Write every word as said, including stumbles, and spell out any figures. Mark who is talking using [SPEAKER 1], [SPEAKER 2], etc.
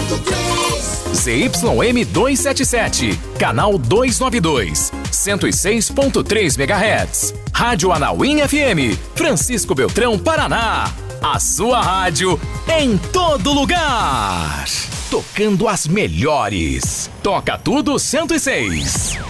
[SPEAKER 1] Z Y M duzentos e setenta e sete, canal duzentos e noventa e dois, cento e seis ponto três megahertz. Rádio Anauim F M, Francisco Beltrão, Paraná. A sua rádio em todo lugar. Tocando as melhores. Toca Tudo cento e seis.